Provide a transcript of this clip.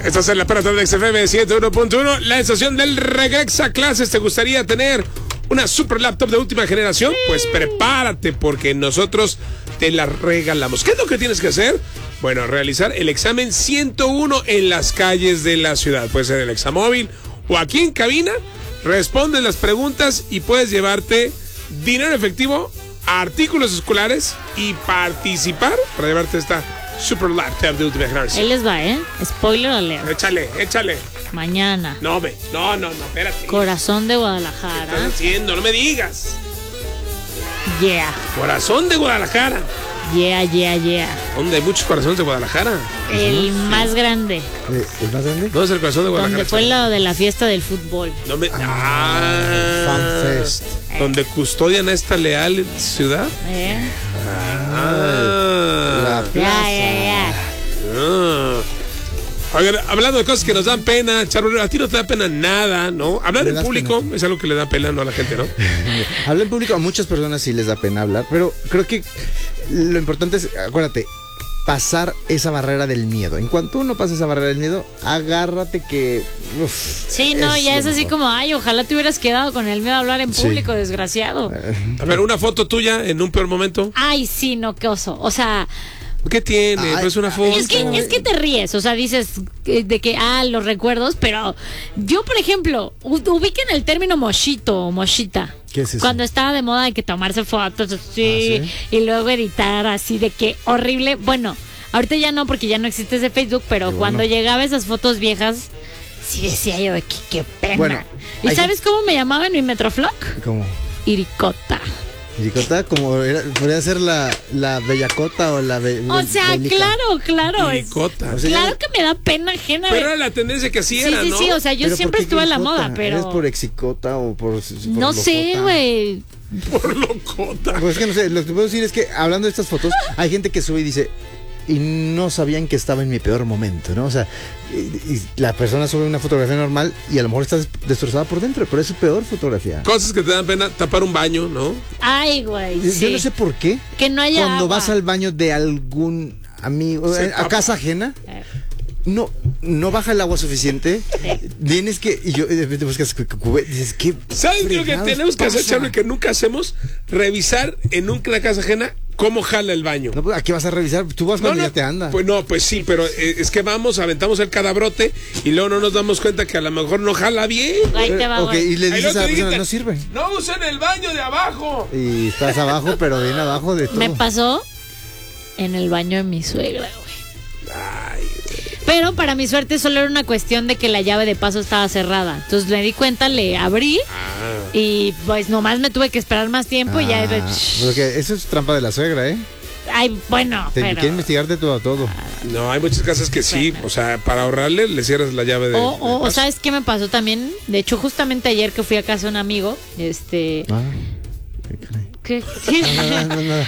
Estás en la parada de XFM 101.1, la estación del Regresa Clases. ¿Te gustaría tener una super laptop de última generación? Pues prepárate, porque nosotros te la regalamos. ¿Qué es lo que tienes que hacer? Bueno, realizar el examen 101 en las calles de la ciudad. Puede ser el examóvil o aquí en cabina. Respondes las preguntas y puedes llevarte dinero en efectivo, artículos escolares y participar para llevarte esta super laptop de última generación. Ahí les va, Spoiler alert. Échale. Mañana. No, espérate. Corazón de ¿Qué Guadalajara. estás haciendo? No me digas. Yeah. Corazón de Guadalajara. Yeah. ¿Dónde hay muchos corazones de Guadalajara? El más grande. ¿El más grande? ¿Dónde es el corazón de Guadalajara? Donde fue lo de la fiesta del fútbol. FanFest. Donde custodian a esta leal ciudad. La plaza. Ya. Oigan, hablando de cosas que nos dan pena, Charo, a ti no te da pena nada, ¿no? Hablar en público pena. es algo que le da pena, ¿no? A la gente, ¿no? Hablar en público a muchas personas sí les da pena hablar, pero creo que lo importante es, acuérdate, pasar esa barrera del miedo. En cuanto uno pasa esa barrera del miedo, agárrate que... Sí, no, ya es así como, ay, ojalá te hubieras quedado con el miedo a hablar en público, desgraciado. A ver, una foto tuya en un peor momento. Ay, sí, no, qué oso. O sea... ¿Qué tiene? Pues una foto. Es que te ríes, o sea, dices de que, los recuerdos, pero yo, por ejemplo, ubiquen el término mochito o mochita. ¿Qué es eso? Cuando estaba de moda de que tomarse fotos así, ¿sí? y luego editar así de que horrible. Bueno, ahorita ya no, porque ya no existe ese Facebook, pero cuando llegaba esas fotos viejas, sí decía yo de que qué pena. Bueno, ¿Y sabes cómo me llamaban en mi Metroflock? ¿Cómo? Iricota. Iricota, como podría ser la bellacota o la O sea, belica. claro. Iricota. O sea, Claro que me da pena ajena. Pero era la tendencia que así era, ¿no? Sí, o sea, yo ¿Pero siempre por qué estuve en la Iricota? moda, pero... ¿Eres por exicota o por No sé, locota? güey. Por locota. Pues es que no sé, lo que puedo decir es que hablando de estas fotos, hay gente que sube y dice, y no sabían que estaba en mi peor momento, ¿no? O sea, y la persona sube una fotografía normal y a lo mejor está destrozada por dentro, pero es su peor fotografía. Cosas que te dan pena, tapar un baño, ¿no? Ay, güey, Yo sí. no sé por qué. Que no haya Cuando agua. vas al baño de algún amigo, a casa ajena, no baja el agua suficiente. Tienes que, y yo de repente buscas dices, ¿qué? ¿Sabes lo que fregados tenemos que hacer, pasa? Charlie, que nunca hacemos? Revisar en una casa ajena cómo jala el baño. No, pues, ¿a qué vas a revisar? Tú vas cuando ya te anda. Pues sí, pero es que aventamos el cadabrote y luego no nos damos cuenta que a lo mejor no jala bien. Ahí te va, Ok, güey. y le Ahí dices luego a la te persona, dijiste, no sirve. No usen el baño de abajo. Y estás abajo, pero bien abajo de todo. Me pasó en el baño de mi suegra, güey. Ay, Pero para mi suerte solo era una cuestión de que la llave de paso estaba cerrada. Entonces me di cuenta, le abrí y pues nomás me tuve que esperar más tiempo y ya... Porque eso es trampa de la suegra, ¿eh? Ay, bueno, Te pero... quiere investigar de todo a todo. no, hay muchas casas que sí, o sea, para ahorrarle le cierras la llave de... O ¿sabes qué me pasó también? De hecho, justamente ayer que fui a casa de un amigo, Ah, qué caray. ¿Qué? Nada.